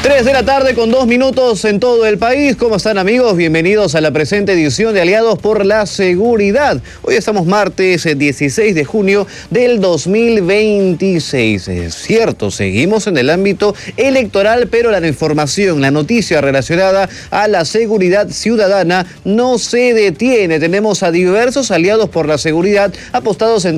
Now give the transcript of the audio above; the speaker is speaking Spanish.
3 de la tarde con 2 minutos en todo el país. ¿Cómo están, amigos? Bienvenidos a la presente edición de Aliados por la Seguridad. Hoy estamos martes 16 de junio del 2026. Es cierto, seguimos en el ámbito electoral, pero la información, la noticia relacionada a la seguridad ciudadana no se detiene. Tenemos a diversos aliados por la seguridad apostados en